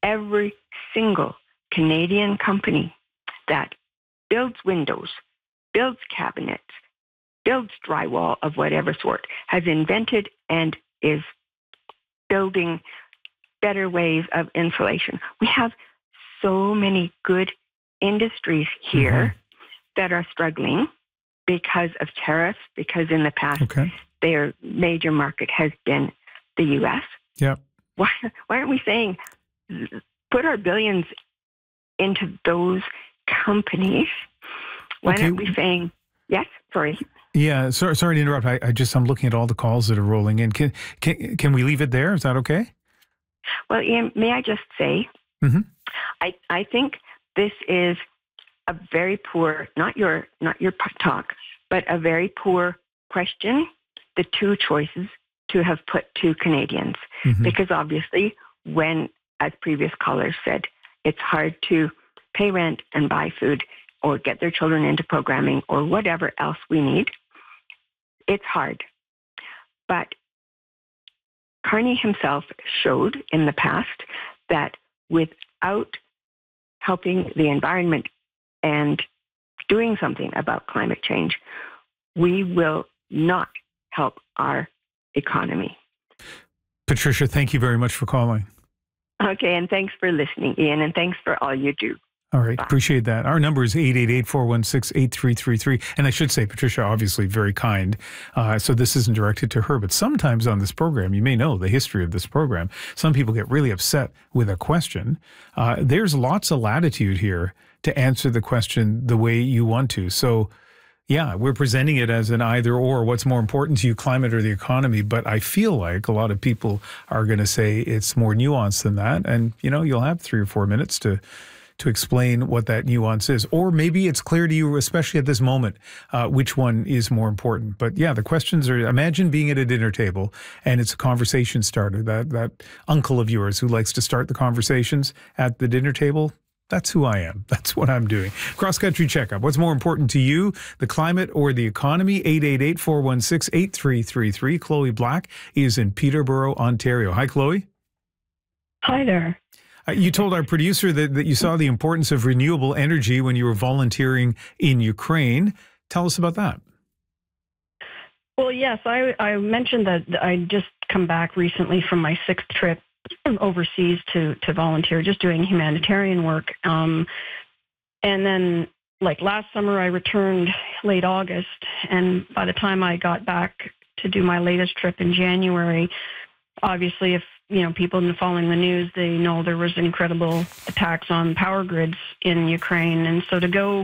every single Canadian company that builds windows, builds cabinets, builds drywall of whatever sort, has invented and is building better ways of insulation. We have so many good industries here that are struggling because of tariffs, because in the past their major market has been the U.S. Yep. Why aren't we saying put our billions into those companies? Why aren't we saying, yes, sorry. Yeah, sorry to interrupt. I'm looking at all the calls that are rolling in. Can we leave it there? Is that okay? Well, Ian, may I just say, I think this is a very poor, not your talk, but a very poor question, the two choices to have put to Canadians. Because obviously, when, as previous callers said, it's hard to pay rent and buy food or get their children into programming or whatever else we need, it's hard. But Carney himself showed in the past that without helping the environment and doing something about climate change, we will not help our economy. Patricia, thank you very much for calling. Okay, and thanks for listening, Ian, and thanks for all you do. All right, appreciate that. Our number is 888-416-8333. And I should say, Patricia, obviously very kind. So this isn't directed to her, but sometimes on this program, you may know the history of this program, some people get really upset with a question. There's lots of latitude here to answer the question the way you want to. So yeah, we're presenting it as an either or. What's more important to you, climate or the economy? But I feel like a lot of people are going to say it's more nuanced than that. And, you know, you'll have 3 or 4 minutes to explain what that nuance is. Or maybe it's clear to you, especially at this moment, which one is more important. But yeah, the questions are, imagine being at a dinner table and it's a conversation starter, that uncle of yours who likes to start the conversations at the dinner table. That's who I am. That's what I'm doing. Cross-country checkup. What's more important to you, the climate or the economy? 888-416-8333. Chloe Black is in Peterborough, Ontario. Hi, Chloe. Hi there. You told our producer that you saw the importance of renewable energy when you were volunteering in Ukraine. Tell us about that. Well, yes, I mentioned that I just come back recently from my 6th trip overseas to volunteer, just doing humanitarian work. And then, like last summer, I returned late August, and by the time I got back to do my latest trip in January, obviously, if people have been following the news, they know there was incredible attacks on power grids in Ukraine. And so to go,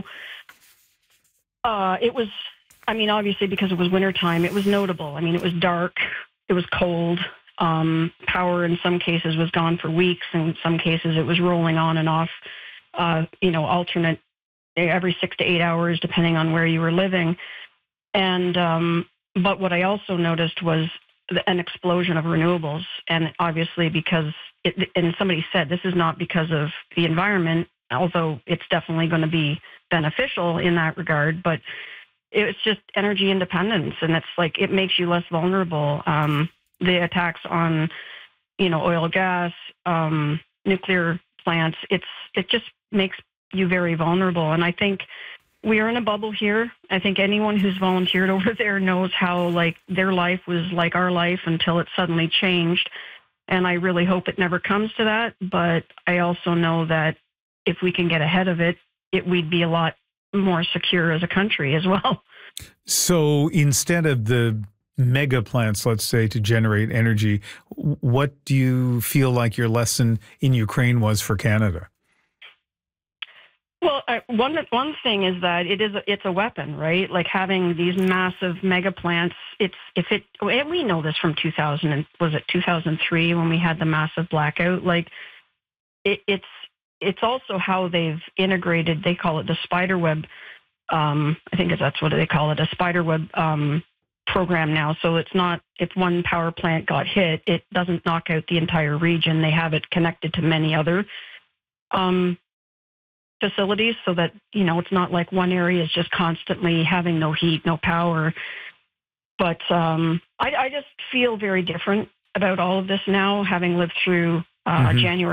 it was, obviously because it was wintertime, it was notable. It was dark, it was cold. Power in some cases was gone for weeks. In some cases it was rolling on and off, alternate every 6 to 8 hours, depending on where you were living. And, but what I also noticed was an explosion of renewables. And obviously because and somebody said, this is not because of the environment, although it's definitely going to be beneficial in that regard, but it's just energy independence. And it's like, it makes you less vulnerable. The attacks on, oil, gas, nuclear plants, it just makes you very vulnerable. And I think we are in a bubble here. I think anyone who's volunteered over there knows how their life was like our life until it suddenly changed. And I really hope it never comes to that. But I also know that if we can get ahead of it, we'd be a lot more secure as a country as well. So instead of the mega plants, let's say, to generate energy, what do you feel like your lesson in Ukraine was for Canada? Well, one thing is that it's a weapon, right? Like having these massive mega plants. And we know this from 2003 when we had the massive blackout. It's also how they've integrated. They call it the spider web. I think that's what they call it, a spider web program now. So it's not, if one power plant got hit, it doesn't knock out the entire region. They have it connected to many other facilities so that, it's not like one area is just constantly having no heat, no power. But I just feel very different about all of this now, having lived through January